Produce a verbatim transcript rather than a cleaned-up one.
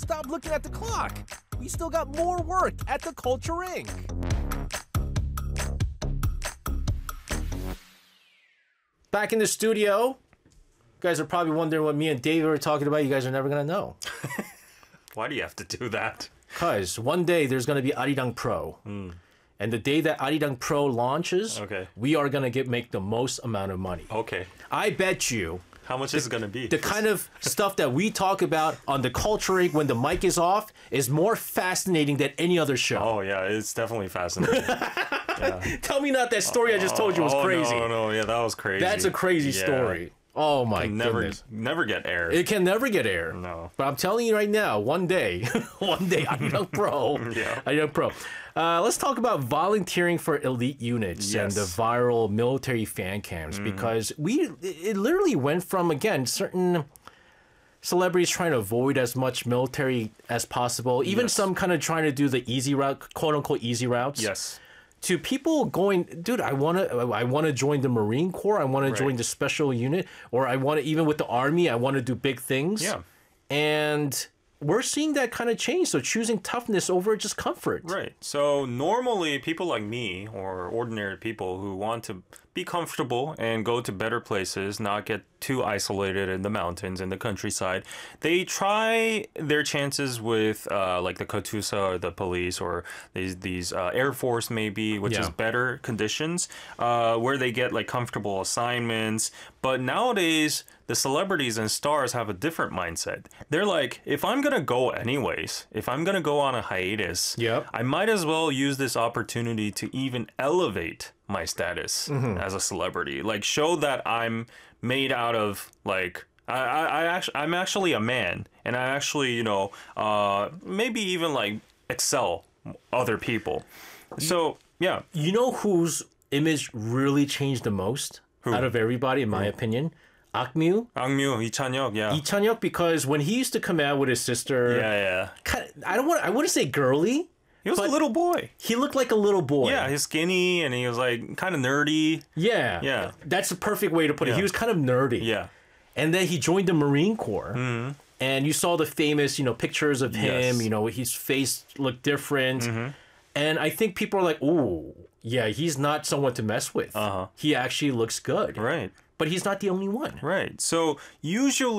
stop looking at the clock. We still got more work at the Culture Incorporated. Back in the studio. You guys are probably wondering what me and David are talking about. You guys are never going to know. Why do you have to do that? Because one day there's going to be Arirang Pro. Mm. And the day that Arirang Pro launches, okay. we are going to get make the most amount of money. Okay. I bet you. How much the, is it going to be? The kind of stuff that we talk about on the Culture when the mic is off is more fascinating than any other show. Oh, yeah. It's definitely fascinating. Yeah. Tell me not that story I just told you was oh, crazy. No, no, yeah, that was crazy. That's a crazy yeah. story. Oh my can never, goodness. Never get air. It can never get air. No. But I'm telling you right now, one day, one day, Arirang Pro. yeah. Arirang Pro. Uh, let's talk about volunteering for elite units yes. and the viral military fan cams mm. because we it literally went from, again, certain celebrities trying to avoid as much military as possible, even yes. some kind of trying to do the easy route, quote unquote easy routes. Yes. To people going, dude, I want to I want to join the Marine Corps. I want right. to join the special unit, or I want to, even with the Army, I want to do big things. Yeah. And we're seeing that kind of change. So choosing toughness over just comfort. Right. So normally people like me or ordinary people who want to be comfortable and go to better places, not get too isolated in the mountains, in the countryside, they try their chances with uh, like the Katusha or the police or these, these uh, Air Force maybe, which yeah. is better conditions, uh, where they get like comfortable assignments. But nowadays, the celebrities and stars have a different mindset. They're like, if I'm going to go anyways, if I'm going to go on a hiatus, yep. I might as well use this opportunity to even elevate my status mm-hmm. as a celebrity. Like, show that I'm made out of, like, I, I, I actually, I'm actually a man, and I actually, you know, uh, maybe even, like, excel other people. So, yeah. You know whose image really changed the most Who? out of everybody, in my Who? opinion? Akmu. Akmu, Lee Chan-hyuk, yeah. Lee Chan-hyuk, because when he used to come out with his sister, yeah, yeah. Kind of, I don't want, I wouldn't say girly. He was a little boy. He looked like a little boy. Yeah, he's skinny and he was like kind of nerdy. Yeah. Yeah. That's the perfect way to put it. Yeah. He was kind of nerdy. Yeah. And then he joined the Marine Corps. Mm-hmm. And you saw the famous, you know, pictures of him, yes. you know, his face looked different. Mm-hmm. And I think people are like, "Ooh, yeah, he's not someone to mess with. Uh-huh. He actually looks good." Right. But he's not the only one. Right. So usually